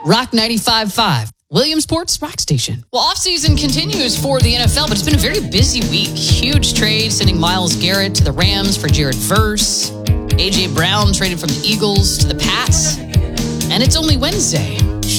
Rock 95.5, Williamsport's Rock Station. Well, offseason continues for the NFL, but it's been a very busy week. Huge trade, sending Myles Garrett to the Rams for Jared Verse. A.J. Brown traded from the Eagles to the Pats. And it's only Wednesday.